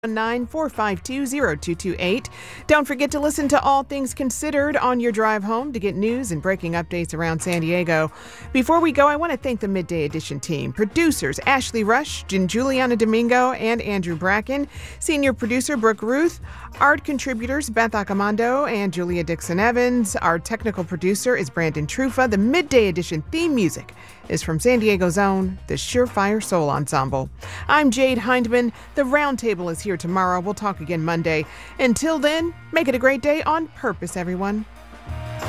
9-452-0228. Don't forget to listen to All Things Considered on your drive home to get news and breaking updates around San Diego. Before we go, I want to thank the Midday Edition team. Producers Ashley Rush, Juliana Domingo, and Andrew Bracken. Senior producer Brooke Ruth. Art contributors Beth Accomando and Julia Dixon-Evans. Our technical producer is Brandon Trufa. The Midday Edition theme music is from San Diego's own, the Surefire Soul Ensemble. I'm Jade Hindman. The Roundtable is here tomorrow. We'll talk again Monday. Until then, make it a great day on purpose, everyone.